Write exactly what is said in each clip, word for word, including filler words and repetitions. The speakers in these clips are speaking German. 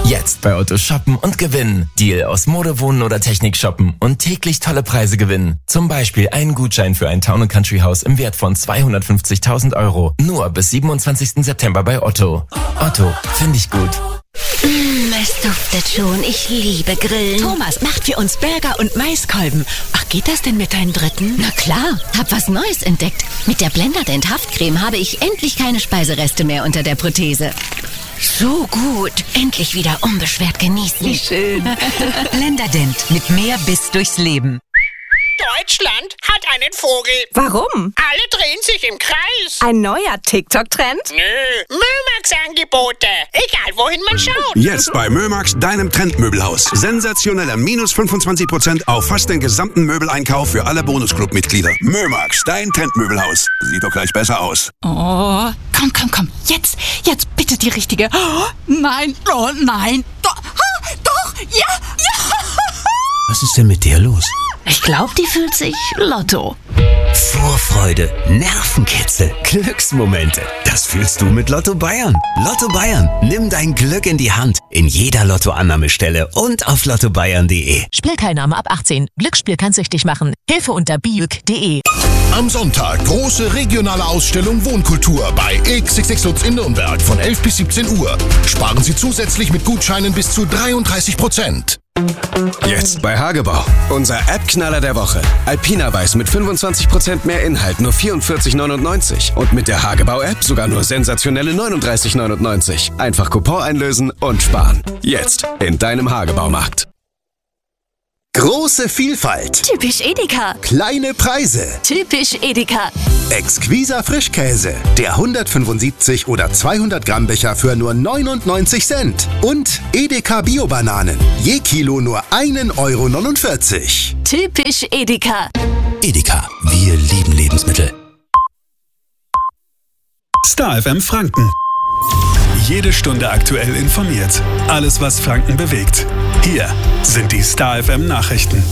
Jetzt bei Otto shoppen und gewinnen. Deal aus Mode, Wohnen oder Technik shoppen und täglich tolle Preise gewinnen. Zum Beispiel einen Gutschein für ein Town and Country Haus im Wert von zweihundertfünfzigtausend Euro. Nur bis siebenundzwanzigsten September bei Otto. Otto, finde ich gut. Mm, es duftet schon. Ich liebe Grillen. Thomas macht für uns Burger und Maiskolben. Ach, geht das denn mit deinem dritten? Na klar, hab was Neues entdeckt. Mit der Blenderdent Haftcreme habe ich endlich keine Speisereste mehr unter der Prothese. So gut. Endlich wieder unbeschwert genießen. Wie schön. Blenderdent mit mehr Biss durchs Leben. Deutschland hat einen Vogel. Warum? Alle drehen sich im Kreis. Ein neuer TikTok-Trend? Nö, Mömax-Angebote. Egal, wohin man schaut. Jetzt bei Mömax, deinem Trendmöbelhaus. Sensationeller minus fünfundzwanzig Prozent auf fast den gesamten Möbeleinkauf für alle Bonusclub-Mitglieder. Mömax, dein Trendmöbelhaus. Sieht doch gleich besser aus. Oh, komm, komm, komm. Jetzt, jetzt bitte die richtige. Oh, nein, oh nein. Doch, ah, doch, ja, ja. Was ist denn mit der los? Ich glaube, die fühlt sich Lotto. Vorfreude, Nervenkitzel, Glücksmomente. Das fühlst du mit Lotto Bayern. Lotto Bayern, nimm dein Glück in die Hand. In jeder Lottoannahmestelle und auf lotto bayern punkt de. Spielteilnahme ab achtzehn. Glücksspiel kann süchtig machen. Hilfe unter biüg punkt de. Am Sonntag große regionale Ausstellung Wohnkultur bei X X X Lutz in Nürnberg von elf bis siebzehn Uhr. Sparen Sie zusätzlich mit Gutscheinen bis zu dreiunddreißig Prozent. Jetzt bei Hagebau. Unser App-Knaller der Woche. Alpina Weiß mit fünfundzwanzig Prozent mehr Inhalt, nur vierundvierzig neunundneunzig. Und mit der Hagebau-App sogar nur sensationelle neununddreißig neunundneunzig. Einfach Coupon einlösen und sparen. Jetzt in deinem Hagebaumarkt. Große Vielfalt. Typisch Edeka. Kleine Preise. Typisch Edeka. Exquiser Frischkäse. Der hundertfünfundsiebzig oder zweihundert Gramm Becher für nur neunundneunzig Cent. Und Edeka Bio-Bananen. Je Kilo nur ein Euro neunundvierzig. Typisch Edeka. Edeka, wir lieben Lebensmittel. Star F M Franken. Jede Stunde aktuell informiert. Alles, was Franken bewegt. Hier sind die Star F M Nachrichten.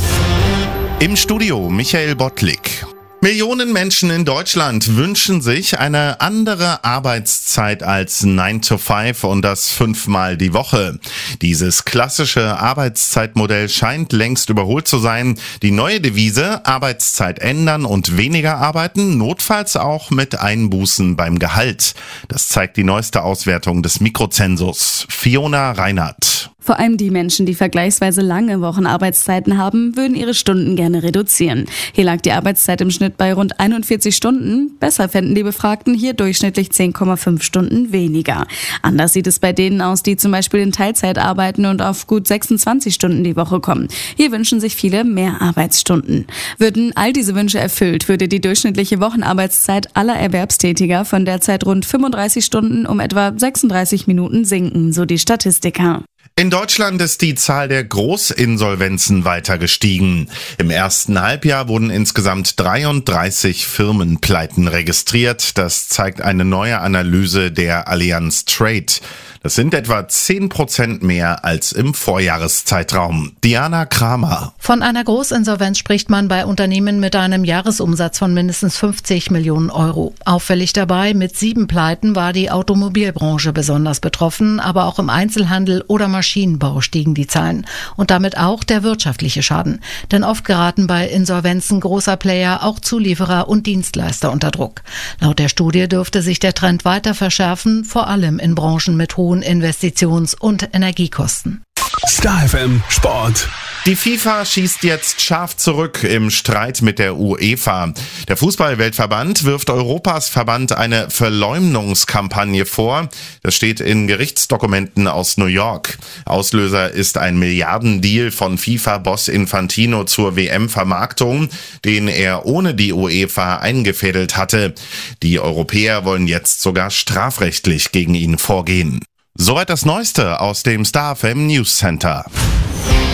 Im Studio Michael Bottlik. Millionen Menschen in Deutschland wünschen sich eine andere Arbeitszeit als nine to five und das fünfmal die Woche. Dieses klassische Arbeitszeitmodell scheint längst überholt zu sein. Die neue Devise: Arbeitszeit ändern und weniger arbeiten, notfalls auch mit Einbußen beim Gehalt. Das zeigt die neueste Auswertung des Mikrozensus. Fiona Reinhardt. Vor allem die Menschen, die vergleichsweise lange Wochenarbeitszeiten haben, würden ihre Stunden gerne reduzieren. Hier lag die Arbeitszeit im Schnitt bei rund einundvierzig Stunden. Besser fänden die Befragten hier durchschnittlich zehn Komma fünf Stunden weniger. Anders sieht es bei denen aus, die zum Beispiel in Teilzeit arbeiten und auf gut sechsundzwanzig Stunden die Woche kommen. Hier wünschen sich viele mehr Arbeitsstunden. Würden all diese Wünsche erfüllt, würde die durchschnittliche Wochenarbeitszeit aller Erwerbstätiger von derzeit rund fünfunddreißig Stunden um etwa sechsunddreißig Minuten sinken, so die Statistiker. In Deutschland ist die Zahl der Großinsolvenzen weiter gestiegen. Im ersten Halbjahr wurden insgesamt dreiunddreißig Firmenpleiten registriert. Das zeigt eine neue Analyse der Allianz Trade. Das sind etwa zehn Prozent mehr als im Vorjahreszeitraum. Diana Kramer. Von einer Großinsolvenz spricht man bei Unternehmen mit einem Jahresumsatz von mindestens fünfzig Millionen Euro. Auffällig dabei, mit sieben Pleiten war die Automobilbranche besonders betroffen, aber auch im Einzelhandel oder Maschinenbau stiegen die Zahlen. Und damit auch der wirtschaftliche Schaden. Denn oft geraten bei Insolvenzen großer Player auch Zulieferer und Dienstleister unter Druck. Laut der Studie dürfte sich der Trend weiter verschärfen, vor allem in Branchen mit hohen Investitions- und Energiekosten. Star F M Sport. Die FIFA schießt jetzt scharf zurück im Streit mit der UEFA. Der Fußball-Weltverband wirft Europas Verband eine Verleumdungskampagne vor. Das steht in Gerichtsdokumenten aus New York. Auslöser ist ein Milliardendeal von FIFA-Boss Infantino zur W M-Vermarktung, den er ohne die UEFA eingefädelt hatte. Die Europäer wollen jetzt sogar strafrechtlich gegen ihn vorgehen. Soweit das Neueste aus dem Star F M News Center.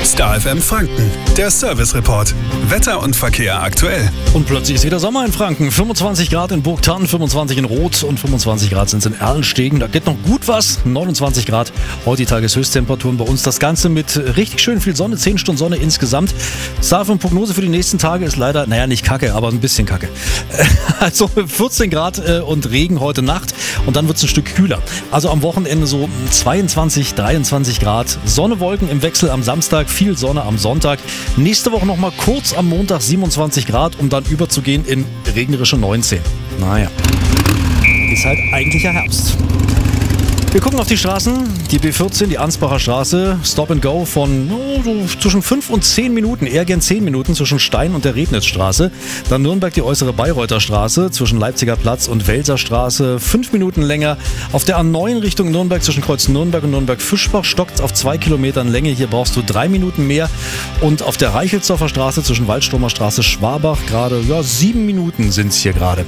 Star F M Franken, der Service Report. Wetter und Verkehr aktuell. Und plötzlich ist wieder Sommer in Franken. fünfundzwanzig Grad in Burgthann, fünfundzwanzig in Roth und fünfundzwanzig Grad sind es in Erlenstegen. Da geht noch gut was. neunundzwanzig Grad heute die Tageshöchsttemperaturen bei uns. Das Ganze mit richtig schön viel Sonne, zehn Stunden Sonne insgesamt. Star F M Prognose für die nächsten Tage ist leider, naja, nicht kacke, aber ein bisschen kacke. Also vierzehn Grad und Regen heute Nacht und dann wird es ein Stück kühler. Also am Wochenende so zweiundzwanzig, dreiundzwanzig Grad. Sonne, Wolken im Wechsel am Samstag, viel Sonne am Sonntag. Nächste Woche nochmal kurz am Montag siebenundzwanzig Grad, um dann überzugehen in regnerische neunzehn. Naja, ist halt eigentlicher Herbst. Wir gucken auf die Straßen, die B vierzehn, die Ansbacher Straße, Stop and Go von oh, so zwischen fünf und zehn Minuten, eher gern zehn Minuten zwischen Stein und der Rednitzstraße. Dann Nürnberg die äußere Bayreuther Straße zwischen Leipziger Platz und Welser Straße, fünf Minuten länger. Auf der A neun Richtung Nürnberg zwischen Kreuz Nürnberg und Nürnberg-Fischbach stockt auf zwei Kilometern Länge, hier brauchst du drei Minuten mehr. Und auf der Reichelsdorfer Straße zwischen Waldstürmer Straße, Schwabach gerade, ja, sieben Minuten sind es hier gerade.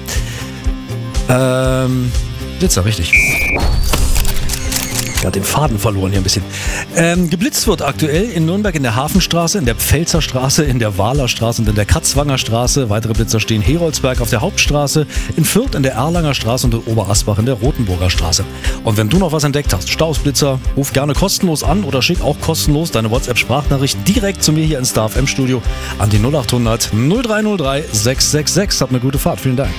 Ähm, Blitzer, richtig. Ich habe den Faden verloren hier ein bisschen. Ähm, geblitzt wird aktuell in Nürnberg in der Hafenstraße, in der Pfälzer Straße, in der Wahler Straße und in der Katzwanger Straße. Weitere Blitzer stehen Heroldsberg auf der Hauptstraße, in Fürth in der Erlanger Straße und in Oberasbach in der Rotenburger Straße. Und wenn du noch was entdeckt hast, Stausblitzer, ruf gerne kostenlos an oder schick auch kostenlos deine WhatsApp-Sprachnachricht direkt zu mir hier ins Star F M Studio an die null acht hundert null drei null drei sechs sechs sechs. Habt eine gute Fahrt. Vielen Dank.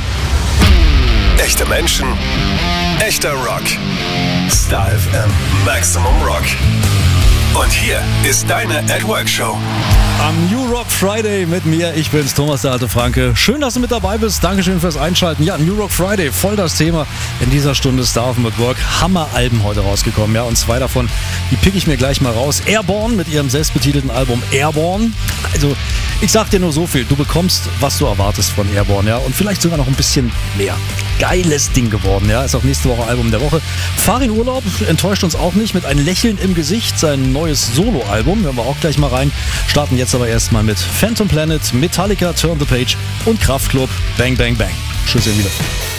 Echte Menschen, echter Rock. Star F M Maximum Rock. Und hier ist deine At Work Show. Am New Rock Friday mit mir. Ich bin's, Thomas der alte Franke. Schön, dass du mit dabei bist. Dankeschön fürs Einschalten. Ja, New Rock Friday, voll das Thema in dieser Stunde Star of At Work. Hammer-Alben heute rausgekommen. Ja, und zwei davon, die pick ich mir gleich mal raus. Airborne mit ihrem selbstbetitelten Album Airborne. Also, ich sag dir nur so viel. Du bekommst, was du erwartest von Airborne, ja. Und vielleicht sogar noch ein bisschen mehr. Geiles Ding geworden, ja. Ist auch nächste Woche Album der Woche. Fahr in Urlaub, enttäuscht uns auch nicht. Mit einem Lächeln im Gesicht, sein neues Solo-Album. Hören wir auch gleich mal rein. Starten jetzt aber erstmal mit Phantom Planet, Metallica, Turn the Page und Kraftklub, Bang Bang Bang. Tschüss, ihr wieder.